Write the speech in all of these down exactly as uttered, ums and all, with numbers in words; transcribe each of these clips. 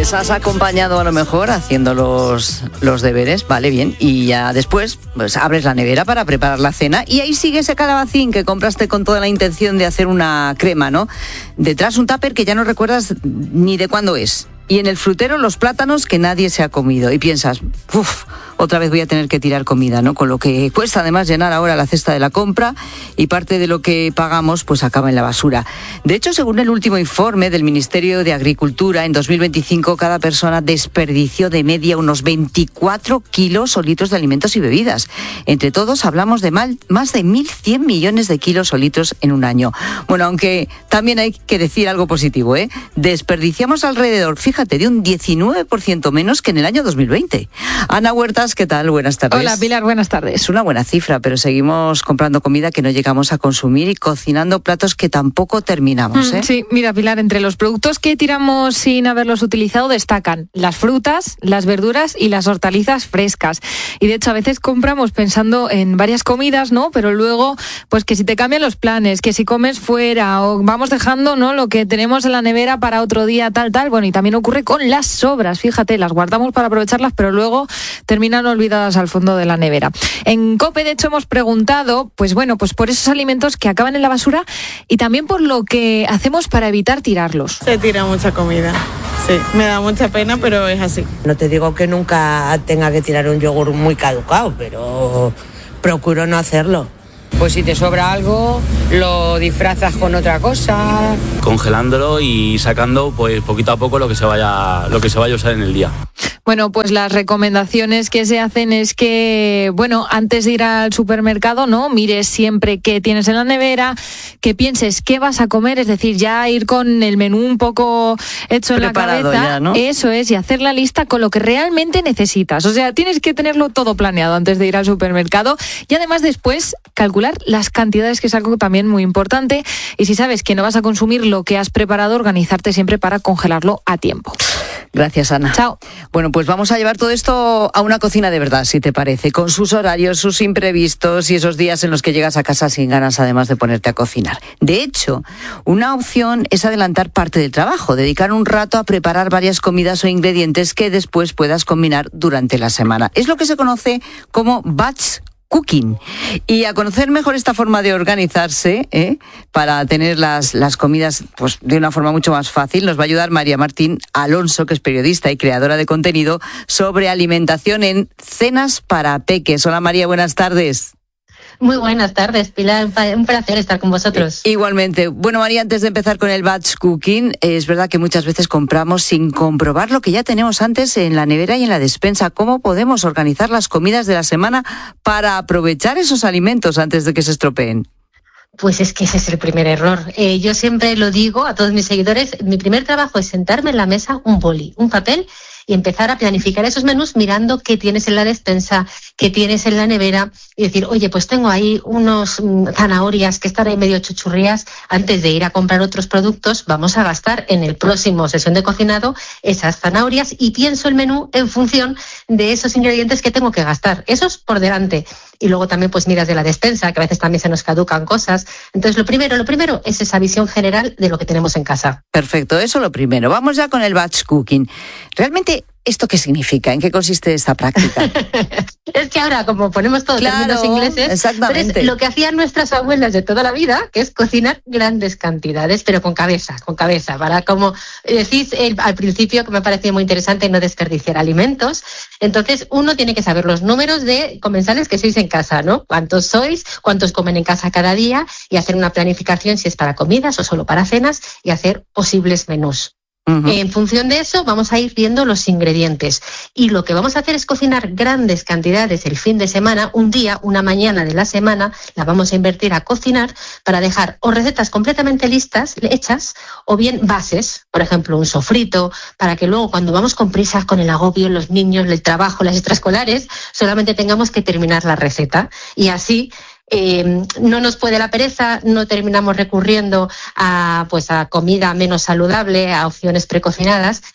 Les has acompañado a lo mejor haciendo los, los deberes, vale, bien, y ya después pues abres la nevera para preparar la cena y ahí sigue ese calabacín que compraste con toda la intención de hacer una crema, ¿no? Detrás un tupper que ya no recuerdas ni de cuándo es. Y en el frutero los plátanos que nadie se ha comido. Y piensas, uff, otra vez voy a tener que tirar comida, ¿no? Con lo que cuesta además llenar ahora la cesta de la compra y parte de lo que pagamos pues acaba en la basura. De hecho, según el último informe del Ministerio de Agricultura, en dos mil veinticinco cada persona desperdició de media unos veinticuatro kilos o litros de alimentos y bebidas. Entre todos hablamos de mal, más de mil cien millones de kilos o litros en un año. Bueno, aunque también hay que decir algo positivo, ¿eh? Desperdiciamos alrededor, fíjate, de un diecinueve por ciento menos que en el año dos mil veinte. Ana Huertas, ¿qué tal? Buenas tardes. Hola, Pilar, buenas tardes. Es una buena cifra, pero seguimos comprando comida que no llegamos a consumir y cocinando platos que tampoco terminamos, ¿eh? Sí, mira, Pilar, entre los productos que tiramos sin haberlos utilizado destacan las frutas, las verduras y las hortalizas frescas. Y de hecho, a veces compramos pensando en varias comidas, ¿no? Pero luego, pues que si te cambian los planes, que si comes fuera o vamos dejando, ¿no?, lo que tenemos en la nevera para otro día, tal, tal. Bueno, y también ocurre con las sobras, fíjate, las guardamos para aprovecharlas, pero luego terminan olvidadas al fondo de la nevera. En COPE, de hecho, hemos preguntado, pues bueno, pues por esos alimentos que acaban en la basura y también por lo que hacemos para evitar tirarlos. Se tira mucha comida, sí, me da mucha pena, pero es así. No te digo que nunca tenga que tirar un yogur muy caducado, pero procuro no hacerlo. Pues si te sobra algo, lo disfrazas con otra cosa. Congelándolo y sacando pues poquito a poco lo que se vaya, lo que se vaya a usar en el día. Bueno, pues las recomendaciones que se hacen es que, bueno, antes de ir al supermercado, ¿no?, mires siempre qué tienes en la nevera, que pienses qué vas a comer, es decir, ya ir con el menú un poco hecho preparado en la cabeza, ya, ¿no? Eso es, y hacer la lista con lo que realmente necesitas. O sea, tienes que tenerlo todo planeado antes de ir al supermercado y además después calcular las cantidades, que es algo también muy importante, y si sabes que no vas a consumir lo que has preparado, organizarte siempre para congelarlo a tiempo. Gracias, Ana. Chao. Bueno, pues vamos a llevar todo esto a una cocina de verdad, si te parece, con sus horarios, sus imprevistos y esos días en los que llegas a casa sin ganas, además de ponerte a cocinar. De hecho, una opción es adelantar parte del trabajo, dedicar un rato a preparar varias comidas o ingredientes que después puedas combinar durante la semana. Es lo que se conoce como batch cooking. Y a conocer mejor esta forma de organizarse, ¿eh?, para tener las, las comidas pues, de una forma mucho más fácil, nos va a ayudar María Martín Alonso, que es periodista y creadora de contenido sobre alimentación en Cenas para Peques. Hola María, buenas tardes. Muy buenas tardes, Pilar. Un placer estar con vosotros. Igualmente. Bueno, María, antes de empezar con el batch cooking, es verdad que muchas veces compramos sin comprobar lo que ya tenemos antes en la nevera y en la despensa. ¿Cómo podemos organizar las comidas de la semana para aprovechar esos alimentos antes de que se estropeen? Pues es que ese es el primer error. Eh, yo siempre lo digo a todos mis seguidores, mi primer trabajo es sentarme en la mesa, un boli, un papel, y empezar a planificar esos menús mirando qué tienes en la despensa, qué tienes en la nevera y decir, oye, pues tengo ahí unos mmm, zanahorias que están ahí medio chuchurrías, antes de ir a comprar otros productos vamos a gastar en el próximo sesión de cocinado esas zanahorias y pienso el menú en función de esos ingredientes que tengo que gastar, esos por delante. Y luego también pues miras de la despensa, que a veces también se nos caducan cosas. Entonces lo primero, lo primero es esa visión general de lo que tenemos en casa. Perfecto, eso lo primero. Vamos ya con el batch cooking. Realmente, ¿esto qué significa? ¿En qué consiste esta práctica? Es que ahora, como ponemos todos claro, términos ingleses, exactamente. Pero es lo que hacían nuestras abuelas de toda la vida, que es cocinar grandes cantidades, pero con cabeza, con cabeza, para, como decís el, al principio, que me parecía muy interesante, no desperdiciar alimentos. Entonces, uno tiene que saber los números de comensales que sois en casa, ¿no? ¿Cuántos sois? ¿Cuántos comen en casa cada día? Y hacer una planificación si es para comidas o solo para cenas y hacer posibles menús. Uh-huh. En función de eso vamos a ir viendo los ingredientes y lo que vamos a hacer es cocinar grandes cantidades el fin de semana, un día, una mañana de la semana, la vamos a invertir a cocinar para dejar o recetas completamente listas, hechas, o bien bases, por ejemplo un sofrito, para que luego cuando vamos con prisas, con el agobio, los niños, el trabajo, las extraescolares, solamente tengamos que terminar la receta y así Eh, no nos puede la pereza, no terminamos recurriendo a, pues, a comida menos saludable, a opciones precocinadas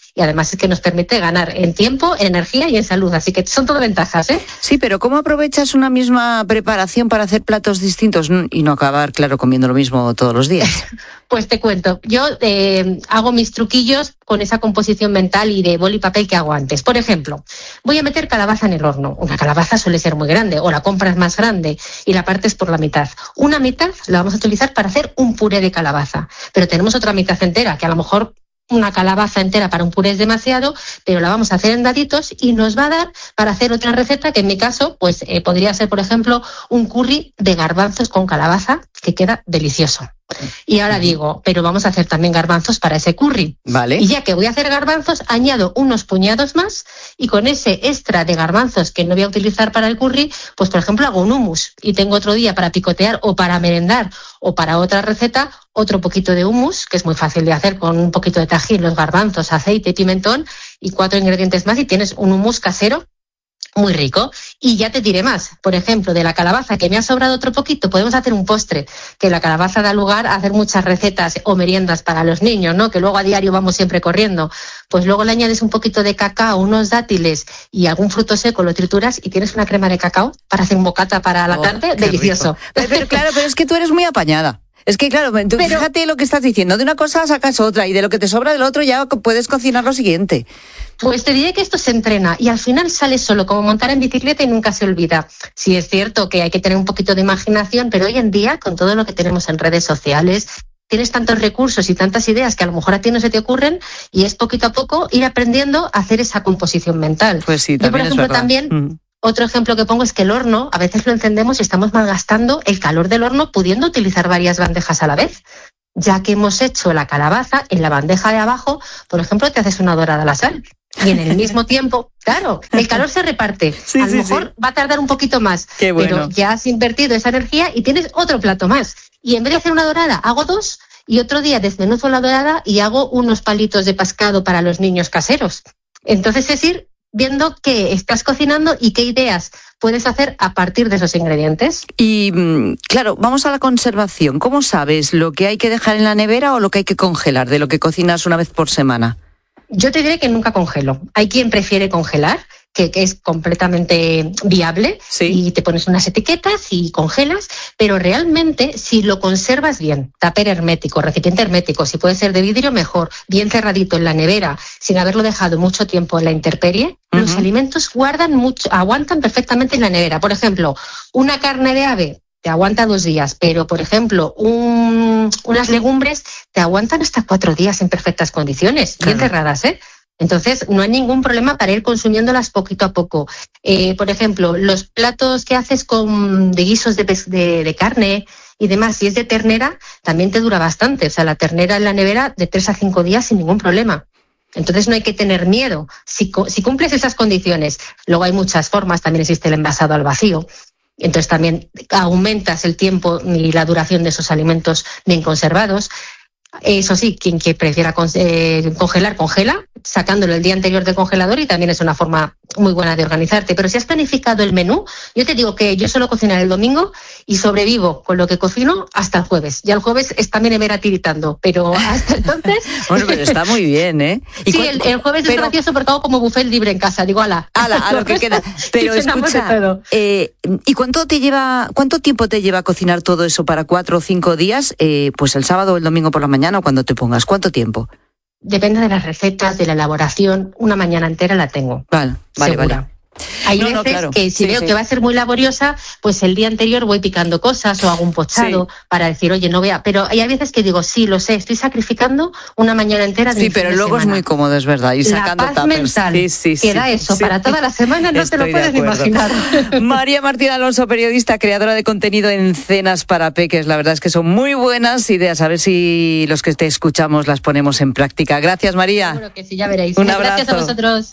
y además es que nos permite ganar en tiempo, en energía y en salud, así que son todo ventajas, ¿eh? Sí, pero ¿cómo aprovechas una misma preparación para hacer platos distintos y no acabar, claro, comiendo lo mismo todos los días? Pues te cuento, yo eh, hago mis truquillos con esa composición mental y de boli y papel que hago antes. Por ejemplo, voy a meter calabaza en el horno. Una calabaza suele ser muy grande, o la compras más grande y la partes por la mitad. Una mitad la vamos a utilizar para hacer un puré de calabaza, pero tenemos otra mitad entera, que a lo mejor una calabaza entera para un puré es demasiado, pero la vamos a hacer en daditos y nos va a dar para hacer otra receta que en mi caso pues eh, podría ser, por ejemplo, un curry de garbanzos con calabaza que queda delicioso. Y ahora digo, pero vamos a hacer también garbanzos para ese curry. Vale. Y ya que voy a hacer garbanzos, añado unos puñados más y con ese extra de garbanzos que no voy a utilizar para el curry, pues por ejemplo hago un hummus y tengo otro día para picotear o para merendar o para otra receta otro poquito de hummus, que es muy fácil de hacer con un poquito de tajín, los garbanzos, aceite, pimentón y cuatro ingredientes más y tienes un hummus casero muy rico. Y ya te diré más, por ejemplo, de la calabaza que me ha sobrado otro poquito, podemos hacer un postre, que la calabaza da lugar a hacer muchas recetas o meriendas para los niños, ¿no? Que luego a diario vamos siempre corriendo. Pues luego le añades un poquito de cacao, unos dátiles y algún fruto seco, lo trituras y tienes una crema de cacao para hacer un bocata para la oh, tarde, delicioso. Pero, pero claro, pero es que tú eres muy apañada. Es que claro, tú, pero, fíjate lo que estás diciendo, de una cosa sacas otra y de lo que te sobra del otro ya puedes cocinar lo siguiente. Pues te diré que esto se entrena y al final sale solo, como montar en bicicleta y nunca se olvida. Sí es cierto que hay que tener un poquito de imaginación, pero hoy en día, con todo lo que tenemos en redes sociales, tienes tantos recursos y tantas ideas que a lo mejor a ti no se te ocurren y es poquito a poco ir aprendiendo a hacer esa composición mental. Pues sí, también Yo, por ejemplo, es verdad. también... Mm. Otro ejemplo que pongo es que el horno, a veces lo encendemos y estamos malgastando el calor del horno pudiendo utilizar varias bandejas a la vez. Ya que hemos hecho la calabaza, en la bandeja de abajo, por ejemplo, te haces una dorada a la sal. Y en el mismo tiempo, claro, el calor se reparte. Sí, a lo sí, mejor sí. va a tardar un poquito más, Qué bueno. pero ya has invertido esa energía y tienes otro plato más. Y en vez de hacer una dorada, hago dos y otro día desmenuzo la dorada y hago unos palitos de pescado para los niños caseros. Entonces es ir viendo qué estás cocinando y qué ideas puedes hacer a partir de esos ingredientes. Y claro, vamos a la conservación. ¿Cómo sabes lo que hay que dejar en la nevera o lo que hay que congelar de lo que cocinas una vez por semana? Yo te diré que nunca congelo. Hay quien prefiere congelar, que, que es completamente viable, sí. Y te pones unas etiquetas y congelas, pero realmente si lo conservas bien, tupper hermético, recipiente hermético, si puede ser de vidrio mejor, bien cerradito en la nevera, sin haberlo dejado mucho tiempo en la intemperie, uh-huh. Los alimentos guardan mucho, aguantan perfectamente en la nevera. Por ejemplo, una carne de ave te aguanta dos días, pero por ejemplo, un, unas legumbres te aguantan hasta cuatro días en perfectas condiciones, bien claro. Cerradas, ¿eh? Entonces, no hay ningún problema para ir consumiéndolas poquito a poco. Eh, por ejemplo, los platos que haces con de guisos de, de, de carne y demás, si es de ternera, también te dura bastante. O sea, la ternera en la nevera de tres a cinco días sin ningún problema. Entonces no hay que tener miedo. Si, si cumples esas condiciones, luego hay muchas formas, también existe el envasado al vacío. Entonces también aumentas el tiempo y la duración de esos alimentos bien conservados. Eso sí, quien que prefiera eh, congelar, congela, sacándolo el día anterior del congelador y también es una forma muy buena de organizarte. Pero si has planificado el menú, yo te digo que yo suelo cocinar el domingo y sobrevivo con lo que cocino hasta el jueves. Ya el jueves está mi nevera tiritando, pero hasta entonces... Bueno, pero está muy bien, ¿eh? ¿Y sí, el, el jueves pero... es gracioso porque hago como buffet libre en casa. Digo, ala, ala a lo que queda. Pero escucha, eh, ¿y cuánto te lleva, cuánto tiempo te lleva cocinar todo eso para cuatro o cinco días? Eh, pues el sábado o el domingo por la mañana o cuando te pongas. ¿Cuánto tiempo? Depende de las recetas, de la elaboración. Una mañana entera la tengo. Vale, vale, segura. vale. Hay no, veces no, claro. que si sí, veo sí. que va a ser muy laboriosa, pues el día anterior voy picando cosas o hago un pochado sí. Para decir, oye, no vea. Pero hay veces que digo, sí, lo sé, estoy sacrificando una mañana entera de Sí, pero luego semana. Es muy cómodo, es verdad. Y sacando la paz tuppers. mental Sí, sí, que da sí, eso sí. para toda la semana no Estoy te lo puedes ni imaginar. María Martín Alonso, periodista, creadora de contenido en Cenas para Peques. La verdad es que son muy buenas ideas. A ver si los que te escuchamos las ponemos en práctica. Gracias, María. Seguro que sí, ya veréis. Un abrazo. Gracias a vosotros.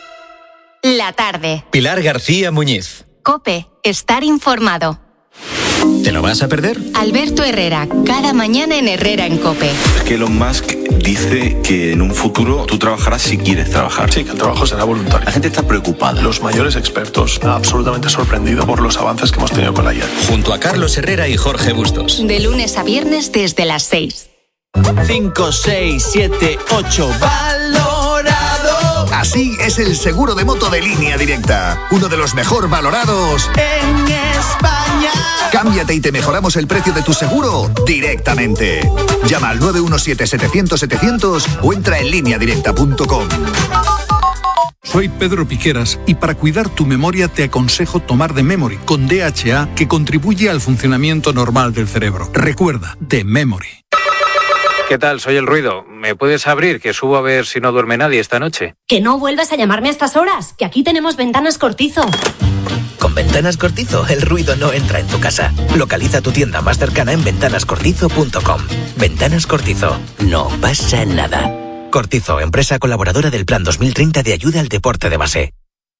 La tarde. Pilar García Muñiz. COPE. Estar informado. ¿Te lo vas a perder? Alberto Herrera, cada mañana en Herrera en COPE. Es que Elon Musk dice que en un futuro tú trabajarás si quieres trabajar. Sí, que el trabajo será voluntario. La gente está preocupada. Los mayores expertos, absolutamente sorprendido por los avances que hemos tenido con la I A. Junto a Carlos Herrera y Jorge Bustos. De lunes a viernes desde las seis. cinco, seis, siete, ocho. ¡Valorado! Así es el seguro de moto de Línea Directa. Uno de los mejor valorados en España. Cámbiate y te mejoramos el precio de tu seguro directamente. Llama al nueve uno siete, setecientos, setecientos o entra en línea directa punto com. Soy Pedro Piqueras y para cuidar tu memoria te aconsejo tomar The Memory con D H A, que contribuye al funcionamiento normal del cerebro. Recuerda, The Memory. ¿Qué tal? Soy El Ruido. ¿Me puedes abrir, que subo a ver si no duerme nadie esta noche? Que no vuelvas a llamarme a estas horas, que aquí tenemos Ventanas Cortizo. Con Ventanas Cortizo, el ruido no entra en tu casa. Localiza tu tienda más cercana en ventanas cortizo punto com. Ventanas Cortizo. No pasa nada. Cortizo, empresa colaboradora del Plan dos mil treinta de ayuda al deporte de base.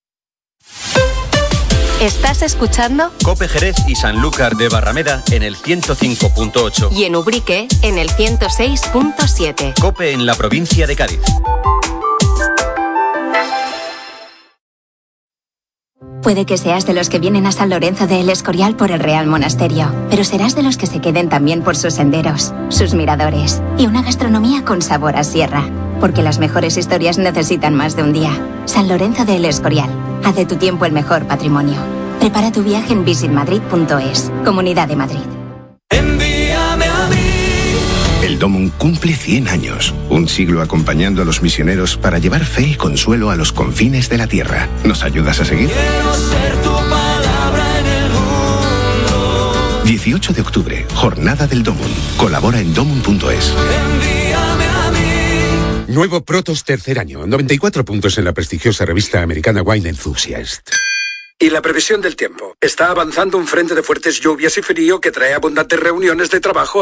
¿Estás escuchando? COPE Jerez y Sanlúcar de Barrameda en el ciento cinco punto ocho. Y en Ubrique en el ciento seis punto siete. COPE en la provincia de Cádiz. Puede que seas de los que vienen a San Lorenzo de El Escorial por el Real Monasterio, pero serás de los que se queden también por sus senderos, sus miradores y una gastronomía con sabor a sierra. Porque las mejores historias necesitan más de un día. San Lorenzo de El Escorial. Haz de tu tiempo el mejor patrimonio. Prepara tu viaje en visit madrid punto es. Comunidad de Madrid. Envíame a mí. El Dómum cumple cien años, un siglo acompañando a los misioneros para llevar fe y consuelo a los confines de la tierra. ¿Nos ayudas a seguir? Quiero ser tu palabra en el mundo. dieciocho de octubre, Jornada del Dómum. Colabora en domum punto es. Envíame a mí. Nuevo Protos tercer año, noventa y cuatro puntos en la prestigiosa revista americana Wine Enthusiast. Y la previsión del tiempo. Está avanzando un frente de fuertes lluvias y frío que trae abundantes reuniones de trabajo